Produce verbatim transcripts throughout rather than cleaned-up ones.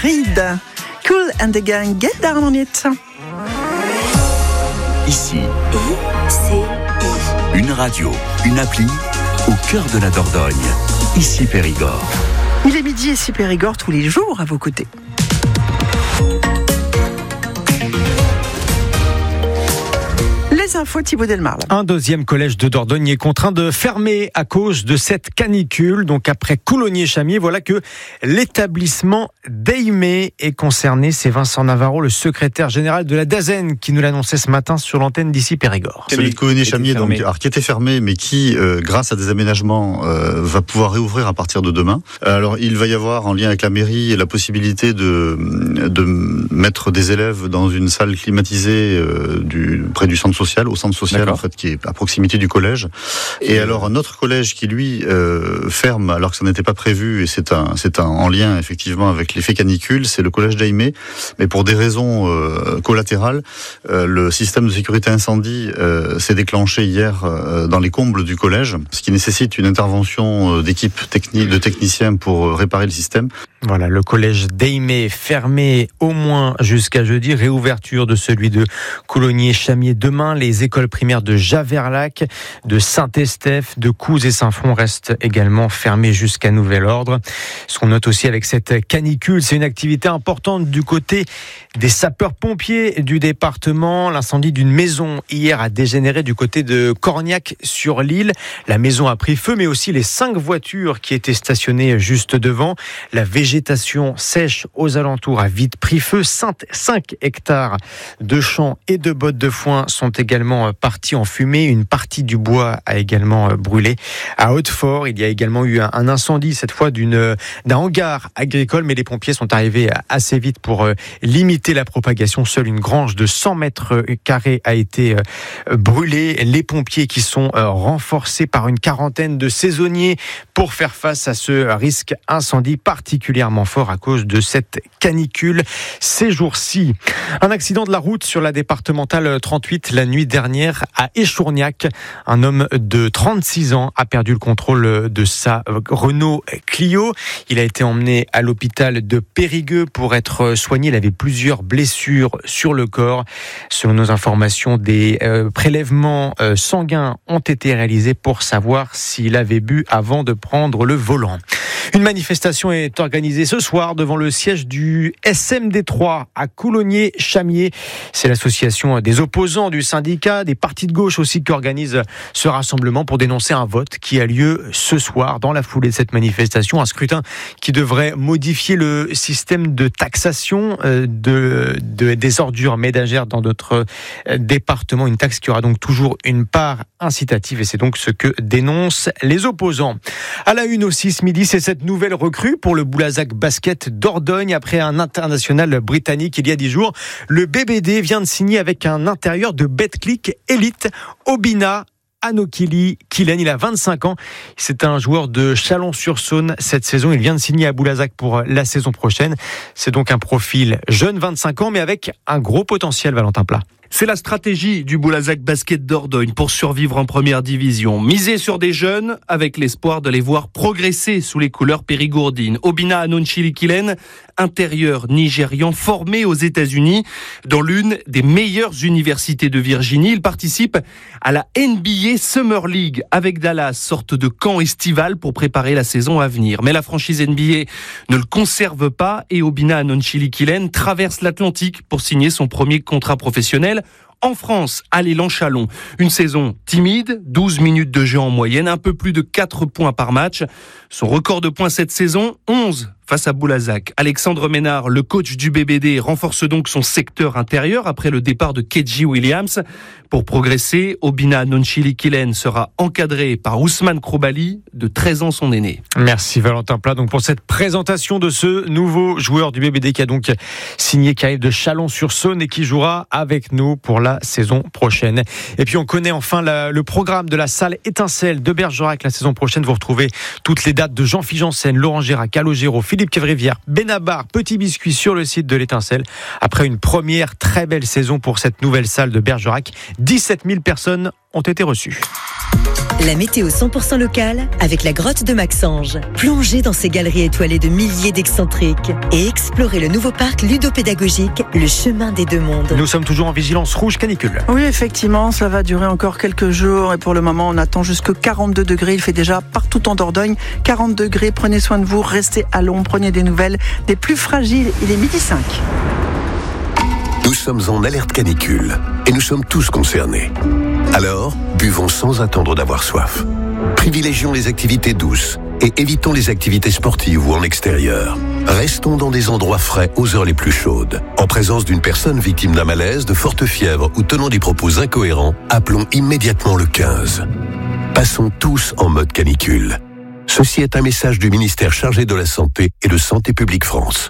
Creed. Kool and the Gang, Get Down on It. Ici, I C I. une radio, une appli au cœur de la Dordogne. Ici Périgord. Il est midi ici Périgord tous les jours à vos côtés. Les infos, Thibaut Delmarle. Un deuxième collège de Dordogne est contraint de fermer à cause de cette canicule. Donc après Coulommiers-Chamiers, voilà que l'établissement d'Aimé est concerné. C'est Vincent Navarro, le secrétaire général de la DAZEN, qui nous l'annonçait ce matin sur l'antenne d'ici Périgord. Celui de Coulommiers-Chamiers, donc, alors, qui était fermé, mais qui, euh, grâce à des aménagements, euh, va pouvoir réouvrir à partir de demain. Alors il va y avoir, en lien avec la mairie, la possibilité de, de mettre des élèves dans une salle climatisée euh, du, près du centre social, au centre social en fait, qui est à proximité du collège. Et alors un autre collège qui lui euh, ferme alors que ça n'était pas prévu, et c'est un c'est un en lien effectivement avec l'effet canicule, c'est le collège d'Aimé, mais pour des raisons euh, collatérales, euh, le système de sécurité incendie euh, s'est déclenché hier euh, dans les combles du collège, ce qui nécessite une intervention euh, d'équipe technique de techniciens pour euh, réparer le système. Voilà, le collège d'Aimé fermé au moins jusqu'à jeudi, réouverture de celui de Coulommiers-Chamiers demain. Les écoles primaires de Javerlac, de Saint-Estèphe, de Couze et Saint-Fond restent également fermées jusqu'à nouvel ordre. Ce qu'on note aussi avec cette canicule, c'est une activité importante du côté des sapeurs-pompiers du département. L'incendie d'une maison hier a dégénéré du côté de Corniac-sur-l'Île. La maison a pris feu, mais aussi les cinq voitures qui étaient stationnées juste devant. La végétation sèche aux alentours a vite pris feu. cinq hectares de champs et de bottes de foin sont également partis en fumée. Une partie du bois a également brûlé. À Hautefort, il y a également eu un incendie, cette fois d'une, d'un hangar agricole, mais les pompiers sont arrivés assez vite pour limiter la propagation. Seule une grange de cent mètres carrés a été brûlée. Les pompiers qui sont renforcés par une quarantaine de saisonniers pour faire face à ce risque incendie particulièrement fort à cause de cette canicule ces jours-ci. Un accident de la route sur la départementale trente-huit la nuit dernière à Échourgnac. Un homme de trente-six ans a perdu le contrôle de sa Renault Clio. Il a été emmené à l'hôpital de Périgueux pour être soigné. Il avait plusieurs blessures sur le corps. Selon nos informations, des euh, prélèvements euh, sanguins ont été réalisés pour savoir s'il avait bu avant de prendre le volant. Une manifestation est organisée ce soir devant le siège du S M D trois à Coulommiers-Chamiers. C'est l'association des opposants du syndicat, des partis de gauche aussi qui organisent ce rassemblement pour dénoncer un vote qui a lieu ce soir dans la foulée de cette manifestation. Un scrutin qui devrait modifier le système de taxation de, de, des ordures ménagères dans notre département. Une taxe qui aura donc toujours une part incitative et c'est donc ce que dénoncent les opposants. À la une aussi ce midi, c'est cette nouvelle recrue pour le Boulazac Basket Dordogne. Après un international britannique il y a dix jours, le B B D vient de signer avec un intérieur de Betclic Elite, Obina Anokili Kilen. Il a vingt-cinq ans. C'est un joueur de Chalon-sur-Saône cette saison. Il vient de signer à Boulazac pour la saison prochaine. C'est donc un profil jeune, vingt-cinq ans, mais avec un gros potentiel, Valentin Plat. C'est la stratégie du Boulazac Basket Dordogne pour survivre en première division. Miser sur des jeunes avec l'espoir de les voir progresser sous les couleurs périgourdines. Obina Anonchili Kilen, intérieur nigérian formé aux États-Unis dans l'une des meilleures universités de Virginie. Il participe à la N B A Summer League avec Dallas, sorte de camp estival pour préparer la saison à venir. Mais la franchise N B A ne le conserve pas et Obina Anonchili Kilen traverse l'Atlantique pour signer son premier contrat professionnel en France, à l'élan Chalon. Une saison timide, douze minutes de jeu en moyenne, un peu plus de quatre points par match. Son record de points cette saison, onze face à Boulazac. Alexandre Ménard, le coach du B B D, renforce donc son secteur intérieur après le départ de Kedji Williams. Pour progresser, Obina Anonchili Kilen sera encadré par Ousmane Krobali, de treize ans son aîné. Merci Valentin Plat donc pour cette présentation de ce nouveau joueur du B B D qui a donc signé, qui arrive de Chalon-sur-Saône et qui jouera avec nous pour la saison prochaine. Et puis on connaît enfin la, le programme de la salle Étincelle de Bergerac la saison prochaine. Vous retrouvez toutes les dates de Jean-Philippe Janssen, Laurent Gérard, Calogero, Philippe Quevrivière, Benabar, Petit Biscuit sur le site de l'Étincelle. Après une première très belle saison pour cette nouvelle salle de Bergerac, dix-sept mille personnes ont été reçues. La météo cent pour cent locale avec la grotte de Maxange. Plongez dans ces galeries étoilées de milliers d'excentriques et explorez le nouveau parc ludopédagogique, le chemin des deux mondes. Nous sommes toujours en vigilance rouge canicule. Oui, effectivement, ça va durer encore quelques jours et pour le moment, on attend jusque quarante-deux degrés. Il fait déjà partout en Dordogne quarante degrés. Prenez soin de vous, restez à l'ombre, prenez des nouvelles des plus fragiles. Il est midi cinq. Nous sommes en alerte canicule et nous sommes tous concernés. Alors, buvons sans attendre d'avoir soif. Privilégions les activités douces et évitons les activités sportives ou en extérieur. Restons dans des endroits frais aux heures les plus chaudes. En présence d'une personne victime d'un malaise, de forte fièvre ou tenant des propos incohérents, appelons immédiatement le quinze. Passons tous en mode canicule. Ceci est un message du ministère chargé de la Santé et de Santé publique France.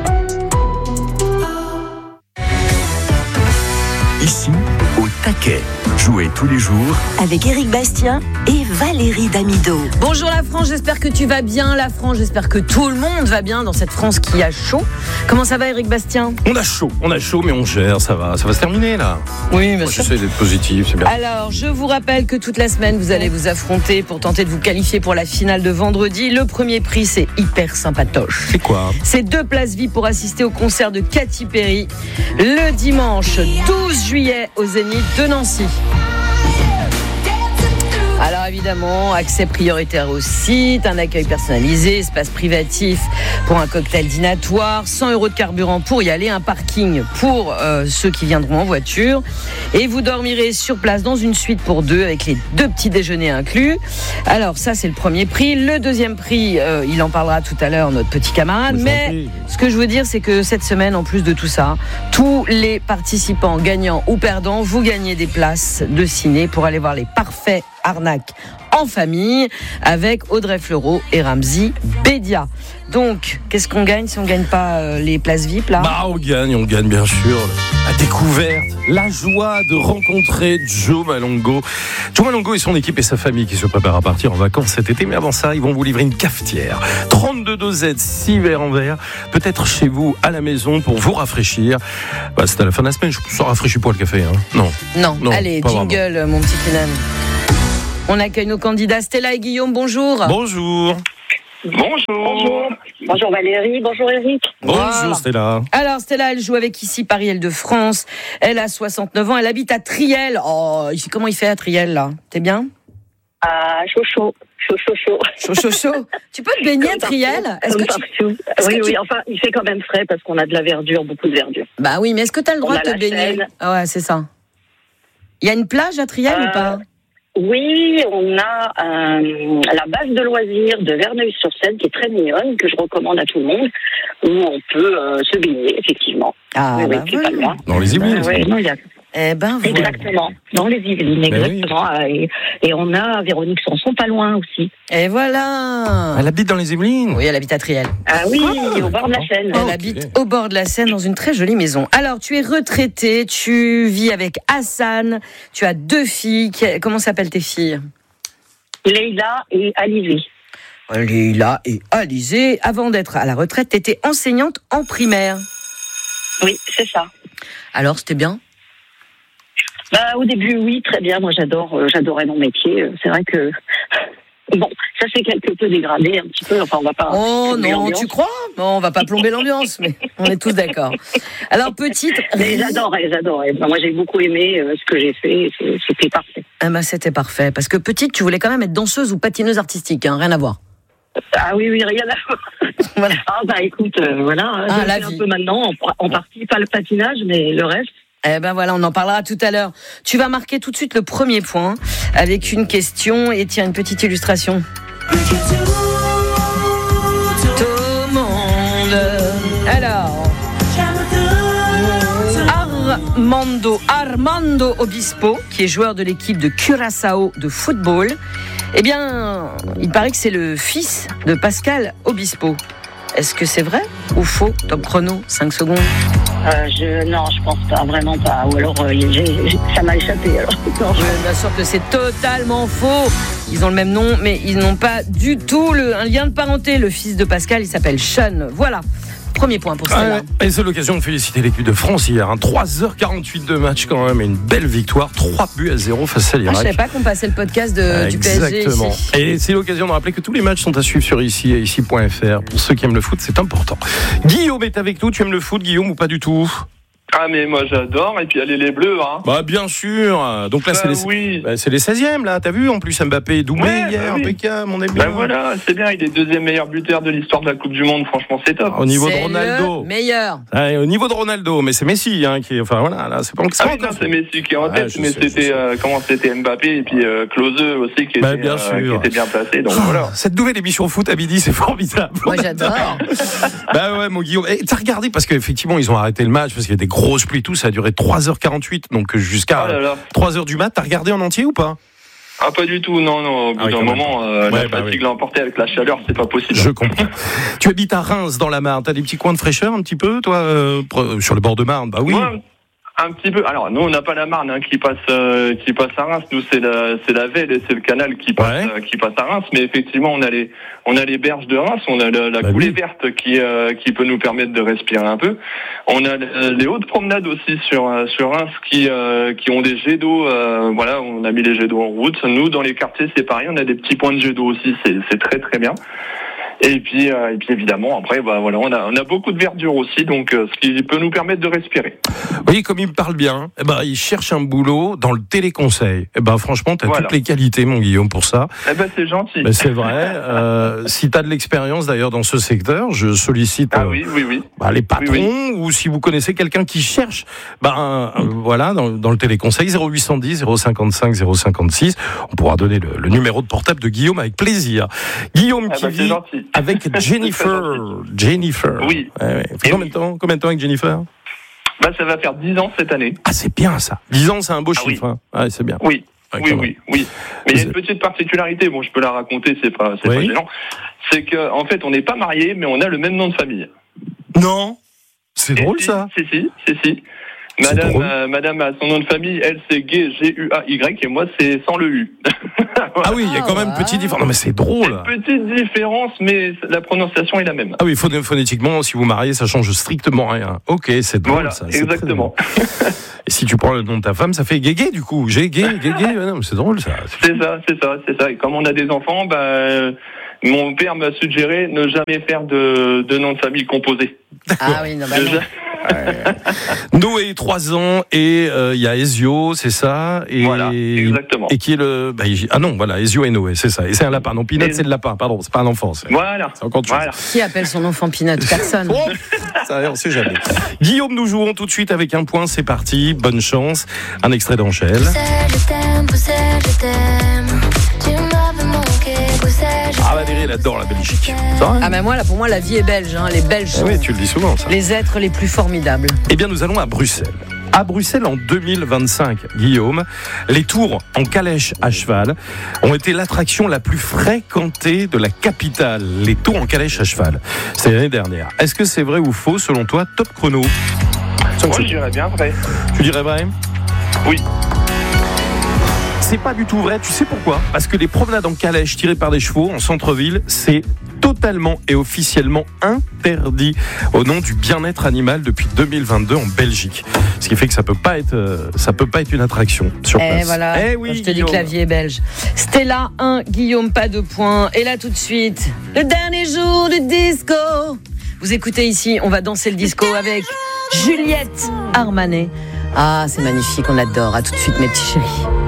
Ici, au taquet. Jouez tous les jours Avec Éric Bastien et Valérie Damido. Bonjour la France, j'espère que tu vas bien. La France, j'espère que tout le monde va bien dans cette France qui a chaud. Comment ça va, Éric Bastien ? On a chaud, on a chaud, mais on gère, ça va, ça va se terminer là. Oui, bien Moi, sûr. j'essaie d'être positif, c'est bien. Alors, je vous rappelle que toute la semaine, vous allez vous affronter pour tenter de vous qualifier pour la finale de vendredi. Le premier prix, c'est hyper sympatoche. C'est quoi ? C'est deux places V I P pour assister au concert de Katy Perry le dimanche douze juillet au Zénith de Nancy. Alors évidemment, accès prioritaire au site, un accueil personnalisé, espace privatif pour un cocktail dînatoire, cent euros de carburant pour y aller, un parking pour euh, ceux qui viendront en voiture. Et vous dormirez sur place dans une suite pour deux avec les deux petits déjeuners inclus. Alors ça, c'est le premier prix. Le deuxième prix, euh, il en parlera tout à l'heure, notre petit camarade. Mais ce que je veux dire, c'est que cette semaine, en plus de tout ça, tous les participants gagnants ou perdants, vous gagnez des places de ciné pour aller voir les parfaits arnaques en famille avec Audrey Fleurot et Ramzi Bedia. Donc, qu'est-ce qu'on gagne si on ne gagne pas euh, les places V I P là ? Bah, on gagne, on gagne bien sûr. La découverte, la joie de rencontrer Joe Malongo. Joe Malongo et son équipe et sa famille qui se préparent à partir en vacances cet été. Mais avant ça, ils vont vous livrer une cafetière. trente-deux dosettes, six verres en verre. Peut-être chez vous, à la maison, pour vous rafraîchir. Bah, c'est à la fin de la semaine, je ne rafraîchis pas le café. Hein. Non. Non. Non, allez, pas jingle, vraiment. mon petit Kenan. On accueille nos candidats Stella et Guillaume, bonjour. Bonjour. Bonjour. Bonjour. Bonjour Valérie, bonjour Eric. Bonjour Voilà. Stella. Alors Stella, elle joue avec ici Paris-Île-de-France. Elle a soixante-neuf ans, elle habite à Triel. Oh, comment il fait à Triel là ? T'es bien ? Ah, chaud, chaud. Chaud, chaud, chaud. Chaud, chaud, chaud. Tu peux te baigner à Triel ? Est-ce Comme que tu... partout. est-ce Oui, que oui, tu- enfin, il fait quand même frais parce qu'on a de la verdure, beaucoup de verdure. Bah oui, mais est-ce que tu as le droit On a de te la baigner ? Seine. Ah ouais, c'est ça. Il y a une plage à Triel Euh, ou pas ? Oui, on a euh, la base de loisirs de Verneuil-sur-Seine qui est très mignonne, que je recommande à tout le monde, où on peut euh, se baigner, effectivement. Ah oui, bah oui, c'est pas voilà. loin. Dans les Yvelines. Euh, oui, non, il y a... Eh ben voilà. Exactement, dans les Yvelines, Ben oui. exactement. Ah, Et, et on a Véronique Sanson pas loin aussi. Et voilà. Elle habite dans les Yvelines. Oui, elle habite à Triel. Ah oui, au bord de la Seine. Elle ok. habite au bord de la Seine dans une très jolie maison. Alors, tu es retraité, tu vis avec Hassan, tu as deux filles. Qui- Comment s'appellent tes filles ? Leïla et Alizé. Leïla et Alizé. Avant d'être à la retraite, tu étais enseignante en primaire. Oui, c'est ça. Alors, c'était bien ? Bah, au début, oui, très bien. Moi, j'adore, euh, j'adorais mon métier. Euh, C'est vrai que bon, ça s'est quelque peu dégradé un petit peu. Enfin, on va pas. Oh plomber non, l'ambiance. tu crois ? Non, on va pas plomber l'ambiance, mais on est tous d'accord. Alors, petite... Mais j'adorais, j'adorais. Bah, moi, j'ai beaucoup aimé euh, ce que j'ai fait. C'est- C'était parfait. Ah bah, c'était parfait. Parce que petite, tu voulais quand même être danseuse ou patineuse artistique, hein, rien à voir. Ah oui, oui, rien à voir. Voilà. Ah bah écoute, euh, voilà. Ah, je la le fais vie. un peu maintenant, en, en partie, pas le patinage, mais le reste. Eh ben voilà, on en parlera tout à l'heure. Tu vas marquer tout de suite le premier point avec une question et tiens, une petite illustration. Tout le monde. Alors, Armando, Armando Obispo, qui est joueur de l'équipe de Curaçao de football, eh bien, il paraît que c'est le fils de Pascal Obispo. Est-ce que c'est vrai ou faux ? Top chrono, cinq secondes. Euh, je, non, je pense pas, vraiment pas. Ou alors, euh, j'ai- j'ai- ça m'a échappé. Alors, non, je- Je m'assure que c'est totalement faux. Ils ont le même nom, mais ils n'ont pas du tout le, un lien de parenté. Le fils de Pascal, il s'appelle Sean. Voilà. Premier point pour Stella. Ah, et c'est l'occasion de féliciter l'équipe de France hier. Hein. trois heures quarante-huit de match quand même, et une belle victoire. trois buts à zéro face à l'Irak. Ah, je ne savais pas qu'on passait le podcast de, du P S G Exactement. ici. Et c'est l'occasion de rappeler que tous les matchs sont à suivre sur ici et ici point f r. Pour ceux qui aiment le foot, c'est important. Guillaume est avec nous. Tu aimes le foot, Guillaume, ou pas du tout? Ah mais moi j'adore, et puis allez les Bleus hein. Bah bien sûr. Donc là bah, c'est les oui. bah, c'est les seizièmes là, t'as vu, en plus Mbappé doublé ouais, hier, bah, oui. impeccable, on est bien. Bah voilà, c'est bien, il est deuxième meilleur buteur de l'histoire de la Coupe du Monde, franchement c'est top. Au niveau C'est de Ronaldo. le meilleur. Ouais, au niveau de Ronaldo, mais c'est Messi hein, qui est, enfin voilà, là c'est pas Ah oui, non, c'est Messi qui est en tête, ouais, mais sais, c'était euh, comment c'était Mbappé et puis euh, Klose aussi qui, bah, était, bien euh, sûr. qui était bien placé, donc oh, voilà. Cette nouvelle émission foot à midi, c'est formidable. Moi j'adore. Bah ouais, mon Guillaume. Et t'as regardé, parce qu'effectivement ils ont arrêté le match parce qu'il y a des grosses pluies, tout ça a duré trois heures quarante-huit, donc jusqu'à oh là là. trois heures du mat. T'as regardé en entier ou pas? Ah pas du tout, non, non, au bout ah, d'un moment, euh, ouais, la bah, fatigue oui. l'a emporté avec la chaleur, c'est pas possible. Je comprends. Tu habites à Reims dans la Marne, t'as des petits coins de fraîcheur un petit peu, toi, euh, sur le bord de Marne? Bah oui. Ouais, un petit peu. Alors nous on n'a pas la Marne hein, qui passe euh, qui passe à Reims. Nous c'est la c'est la Velle et c'est le canal qui passe Ouais. euh, qui passe à Reims. Mais effectivement on a les on a les berges de Reims. On a la, la Bah coulée oui. verte qui euh, qui peut nous permettre de respirer un peu. On a euh, les hautes promenades aussi sur euh, sur Reims qui euh, qui ont des jets d'eau. Euh, voilà, on a mis les jets d'eau en route. Nous dans les quartiers c'est pareil. On a des petits points de jets d'eau aussi. C'est c'est très très bien. Et puis, euh, et puis évidemment, après, bah voilà, on a, on a beaucoup de verdure aussi, donc euh, ce qui peut nous permettre de respirer. Oui, comme il me parle bien, eh ben, il cherche un boulot dans le téléconseil. Eh ben, franchement, tu as Voilà. toutes les qualités, mon Guillaume, pour ça. Eh ben, c'est gentil. Ben, c'est vrai. Euh, si tu as de l'expérience, d'ailleurs, dans ce secteur, je sollicite Ah euh, oui, oui, oui. bah, les patrons, Oui, oui. ou si vous connaissez quelqu'un qui cherche, ben, euh, voilà, dans, dans le téléconseil, zéro huit cent dix, zéro cinquante-cinq, zéro cinquante-six. On pourra donner le, le numéro de portable de Guillaume avec plaisir. Guillaume Ah qui bah, c'est vit gentil. avec Jennifer. Jennifer. Oui. Ouais, ouais. Et Combien oui. de temps, combien de temps avec Jennifer? Bah, ça va faire dix ans cette année. Ah, c'est bien ça. dix ans, c'est un beau Ah, chiffre. Hein. Ouais, c'est bien. Oui. Ouais, oui, quand oui, oui. Mais il y a une petite particularité, bon, je peux la raconter, c'est pas, c'est Oui. pas gênant. C'est que, en fait, on n'est pas mariés, mais on a le même nom de famille. Non. C'est Et drôle si, ça. Si, si, si, si. C'est Madame, drôle. euh, Madame a son nom de famille, elle c'est Gay, G U A Y, et moi c'est sans le U. Ah oui, il y a quand même une petite différence. Non mais c'est drôle. Petite différence, mais la prononciation est la même. Ah oui, phon- phonétiquement, si vous mariez, ça change strictement rien. Ok, c'est drôle Voilà, ça. c'est très exactement. drôle. Et si tu prends le nom de ta femme, ça fait Guégué du coup. J'ai Gué, Guégué. Ouais, non, mais c'est drôle ça. C'est ça, c'est ça, c'est ça. Et comme on a des enfants, bah, euh, mon père m'a suggéré ne jamais faire de, de nom de famille composé. Ah oui, non, bah De non. ja- Noé, trois ans, et il euh, y a Ezio, c'est ça. Et, Voilà, exactement. Et qui est le. Bah, il- ah non, voilà, Ezio et Noé, c'est ça. Et c'est un lapin. Non, Pinot, Et- c'est le lapin. Pardon, c'est pas un enfant. C'est, Voilà. c'est encore autre chose. Voilà. Qui appelle son enfant Pinot? Personne. Oh, ça, on sait jamais. Guillaume, nous jouons tout de suite avec un point. C'est parti. Bonne chance. Un extrait d'Angèle. Je t'aime, Bruxelles, je t'aime. Tu m'avais manqué, Bruxelles, je Ah, Valérie, elle adore la Belgique. C'est vrai? Ah, mais moi, là, pour moi, la vie est belge. Hein. Les Belges Ah sont oui, tu le dis souvent, ça. les êtres les plus formidables. Eh bien, nous allons à Bruxelles. À Bruxelles, en deux mille vingt-cinq, Guillaume, les tours en calèche à cheval ont été l'attraction la plus fréquentée de la capitale. Les tours en calèche à cheval. C'est l'année dernière. Est-ce que c'est vrai ou faux, selon toi? Top chrono. Moi, je dirais bien vrai. Tu dirais vrai? Oui. C'est pas du tout vrai. Tu sais pourquoi? Parce que les promenades en calèche tirées par des chevaux en centre-ville, c'est totalement et officiellement interdit au nom du bien-être animal depuis deux mille vingt-deux en Belgique. Ce qui fait que ça peut pas être, euh, ça peut pas être une attraction sur Eh place. voilà, Eh quand oui, je te dis Guillaume. que la vie est belge. Stella un, Guillaume pas de points. Et là tout de suite, le dernier jour du disco. Vous écoutez ici, on va danser le disco avec Juliette Armanet. Ah, c'est magnifique, on adore. À tout de suite mes petits chéris.